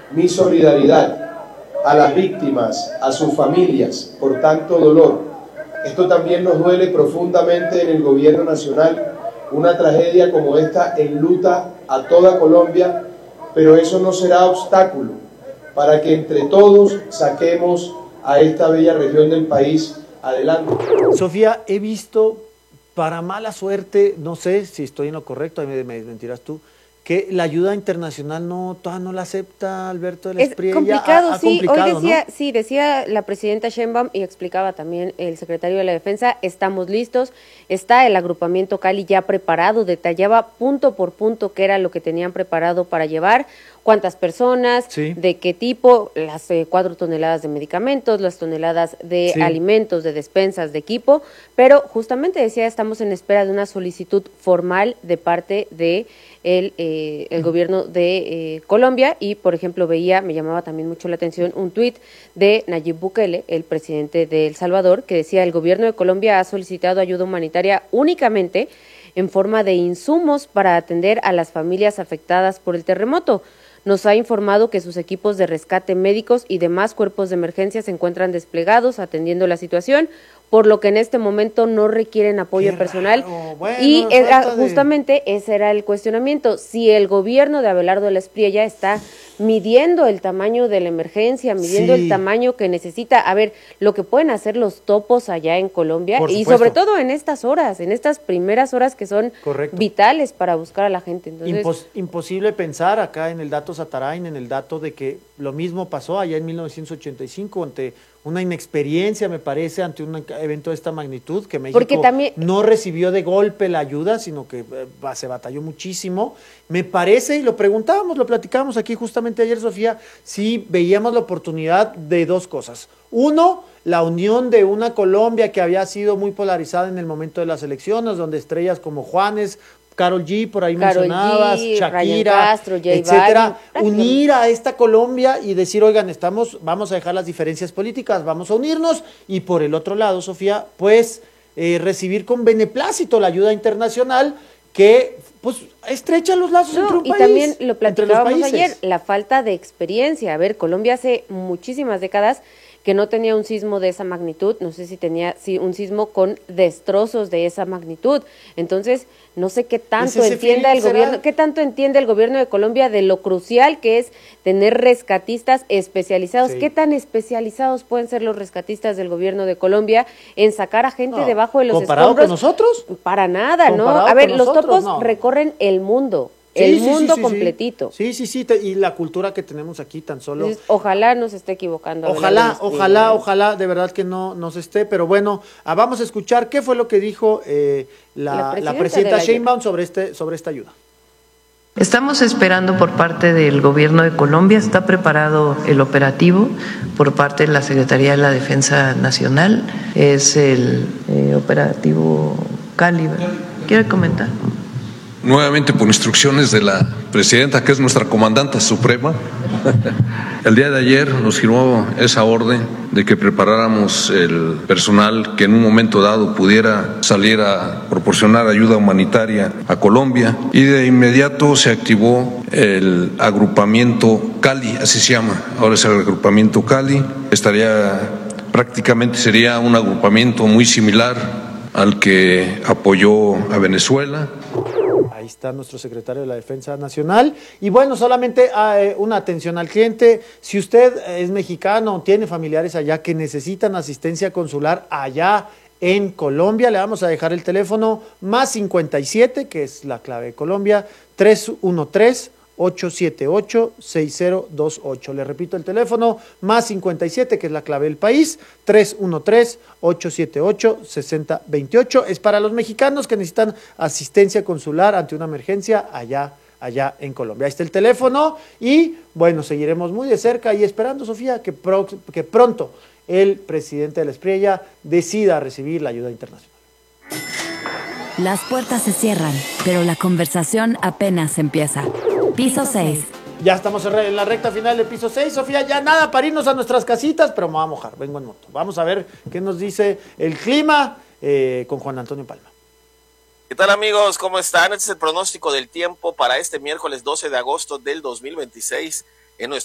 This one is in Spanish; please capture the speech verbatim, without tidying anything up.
mi solidaridad a las víctimas, a sus familias, por tanto dolor. Esto también nos duele profundamente en el gobierno nacional. Una tragedia como esta enluta a toda Colombia, pero eso no será obstáculo para que entre todos saquemos a esta bella región del país adelante. Sofía, he visto, para mala suerte, no sé si estoy en lo correcto, ahí me, me mentirás tú, que la ayuda internacional no, todavía no la acepta Alberto de la Espriella. Es complicado, ha, ha sí. complicado, Hoy decía, ¿no? sí, decía la presidenta Sheinbaum y explicaba también el secretario de la Defensa, estamos listos, está el agrupamiento Cali ya preparado, detallaba punto por punto qué era lo que tenían preparado para llevar, cuántas personas, sí. de qué tipo, las eh, cuatro toneladas de medicamentos, las toneladas de sí. alimentos, de despensas, de equipo, pero justamente decía, estamos en espera de una solicitud formal de parte de el, eh, el gobierno de eh, Colombia y, por ejemplo, veía, me llamaba también mucho la atención, un tuit de Nayib Bukele, el presidente de El Salvador, que decía, el gobierno de Colombia ha solicitado ayuda humanitaria únicamente en forma de insumos para atender a las familias afectadas por el terremoto. Nos ha informado que sus equipos de rescate médicos y demás cuerpos de emergencia se encuentran desplegados atendiendo la situación, por lo que en este momento no requieren apoyo Qué personal. Bueno, y era, de... justamente ese era el cuestionamiento. Si el gobierno de Abelardo de la Espriella está midiendo el tamaño de la emergencia, midiendo sí. el tamaño que necesita, a ver, lo que pueden hacer los topos allá en Colombia, Por y supuesto. sobre todo en estas horas, en estas primeras horas que son Correcto. vitales para buscar a la gente. Entonces, Impos imposible pensar acá en el dato Satarain, en el dato de que lo mismo pasó allá en mil novecientos ochenta y cinco ante una inexperiencia, me parece, ante un evento de esta magnitud, que México también... no recibió de golpe la ayuda, sino que eh, se batalló muchísimo. Me parece, y lo preguntábamos, lo platicábamos aquí justamente ayer, Sofía, si veíamos la oportunidad de dos cosas. Uno, la unión de una Colombia que había sido muy polarizada en el momento de las elecciones, donde estrellas como Juanes, Karol G, por ahí Karol mencionabas, G, Shakira, Castro, etcétera, Balvin, unir a esta Colombia y decir, oigan, estamos, vamos a dejar las diferencias políticas, vamos a unirnos, y por el otro lado, Sofía, pues eh, recibir con beneplácito la ayuda internacional que pues estrecha los lazos no, entre un y país. también lo platicábamos países. ayer, la falta de experiencia. A ver, Colombia hace muchísimas décadas que no tenía un sismo de esa magnitud, no sé si tenía sí, un sismo con destrozos de esa magnitud. Entonces, no sé qué tanto entienda el gobierno, será? qué tanto entiende el gobierno de Colombia de lo crucial que es tener rescatistas especializados. Sí. ¿Qué tan especializados pueden ser los rescatistas del gobierno de Colombia en sacar a gente no, debajo de los ¿comparado escombros? ¿Comparado con nosotros? Para nada, ¿no? A ver, los nosotros, topos no. recorren el mundo. Sí, el sí, mundo sí, sí, completito. Sí, sí, sí, te, y la cultura que tenemos aquí tan solo. Entonces, ojalá no se esté equivocando. Ojalá, ojalá, ojalá, de verdad que no nos esté, pero bueno, ah, vamos a escuchar qué fue lo que dijo eh, la, la presidenta, la presidenta Sheinbaum sobre, este, sobre esta ayuda. Estamos esperando por parte del gobierno de Colombia, está preparado el operativo por parte de la Secretaría de la Defensa Nacional, es el eh, operativo Cali. ¿Quiere comentar? Nuevamente por instrucciones de la presidenta, que es nuestra comandante suprema, el día de ayer nos firmó esa orden de que preparáramos el personal que en un momento dado pudiera salir a proporcionar ayuda humanitaria a Colombia, y de inmediato se activó el agrupamiento Cali, así se llama, ahora es el agrupamiento Cali. Estaría, prácticamente sería un agrupamiento muy similar al que apoyó a Venezuela. Ahí está nuestro secretario de la Defensa Nacional. Y bueno, solamente eh, una atención al cliente. Si usted es mexicano o tiene familiares allá que necesitan asistencia consular allá en Colombia, le vamos a dejar el teléfono más cincuenta y siete, que es la clave de Colombia, tres uno tres, ocho siete ocho, seis cero dos ocho. Le repito el teléfono, más cincuenta y siete, que es la clave del país, tres uno tres, ocho siete ocho, seis cero dos ocho. Es para los mexicanos que necesitan asistencia consular ante una emergencia allá, allá en Colombia. Ahí está el teléfono y, bueno, seguiremos muy de cerca y esperando, Sofía, que, pro, que pronto el presidente de la Espriella decida recibir la ayuda internacional. Las puertas se cierran, pero la conversación apenas empieza. Piso seis. Ya estamos en la recta final del piso seis, Sofía, ya nada para irnos a nuestras casitas, pero me voy a mojar, vengo en moto. Vamos a ver qué nos dice el clima eh, con Juan Antonio Palma. ¿Qué tal, amigos? ¿Cómo están? Este es el pronóstico del tiempo para este miércoles doce de agosto del dos mil veintiséis en nuestro